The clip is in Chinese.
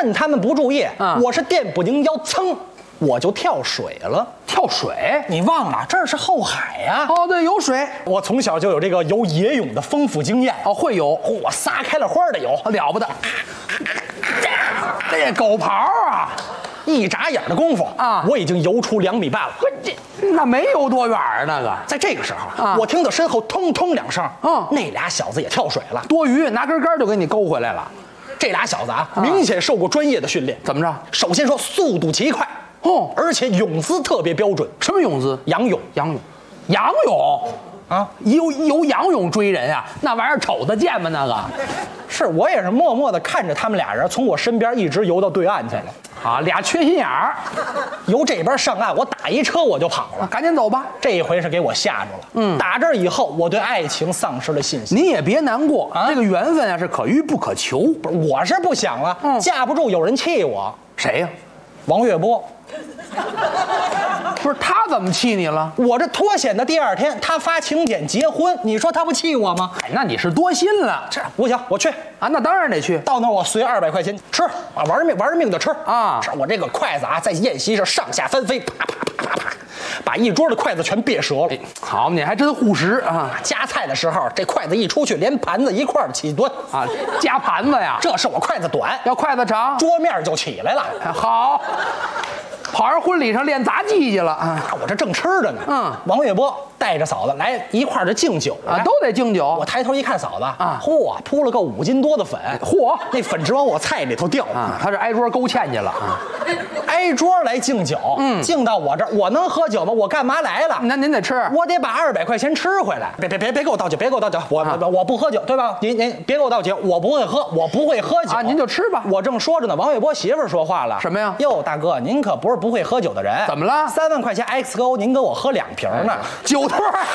趁他们不注意， 嗯我是垫不宁腰，噌，我就跳水了。 跳水？ 你忘了，这儿是后海呀、 哦，对，有水。 我从小就有这个游野泳的丰富经验。 哦，会游， 我撒开了花的游， 了不得。这狗刨啊！ 一眨眼的功夫啊我已经游出2米半了。 那没游多远啊，那个在这个时候， 啊我听到身后通通2声， 嗯那俩小子也跳水了。 多余，拿根杆就给你勾回来了。 这俩小子明显受过专业的训练。 怎么着？ 首先说速度奇快，而且泳姿特别标准。 什么泳姿？ 仰泳仰泳，仰泳啊， 游仰泳追人啊？那玩意儿瞅得见吗？那个是我也是默默地看着他们俩人从我身边一直游到对岸去了。 啊，俩缺心眼儿， 由这边上岸，我打一车我就跑了。 赶紧走吧。 这一回是给我吓着了。打这儿以后，我对爱情丧失了信心。 你也别难过，这个缘分啊是可遇不可求。 不是，我是不想了，架不住有人气我。 谁呀？ 王月波， 不是他怎么气你了？ 我这脱险的第2天，他发请柬结婚，你说他不气我吗？ 哎，那你是多心了这不行，我去。 啊！那当然得去。 到那儿我随200块钱吃啊，玩着命的吃啊吃我这个筷子在宴席上上下翻飞，啪啪啪啪啪，把一桌的筷子全别折了。 好，你还真护食啊！ 夹菜的时候，这筷子一出去，连盘子一块儿起墩啊，夹盘子呀！ 这是我筷子短， 要筷子长， 桌面就起来了。 好，跑人婚礼上练杂技去了啊！ 我这正吃着呢，王月波带着嫂子来一块儿的敬酒啊，都得敬酒。 我抬头一看，嫂子啊， 嚯，铺了个5斤多的粉， 嚯， 那粉直往我菜里头掉啊！他是挨桌勾芡去了啊！ 挨桌来敬酒，敬到我这儿，我能喝酒吗？我干嘛来了？ 那您得吃， 我得把200块钱吃回来。别给我倒酒，别给我倒酒，我不喝酒，对吧？您别给我倒酒，我不会喝，我不会喝酒啊，您就吃吧。 我正说着呢，王月波媳妇儿说话了， 什么呀？ 哟，大哥，您可不是不会喝酒的人， 怎么了 ？3万块钱 XO，您给我喝2瓶呢， 酒托。